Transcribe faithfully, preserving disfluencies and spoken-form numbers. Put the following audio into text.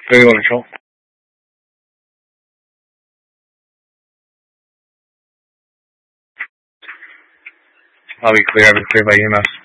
Vehicle control. I'll be clear. I'll be clear by E M S.